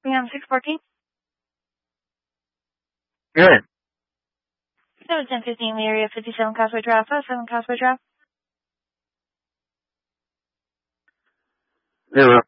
Bingham 614. Good. 1015, the area 57 Causeway Drive, 7 Causeway Drive. 0.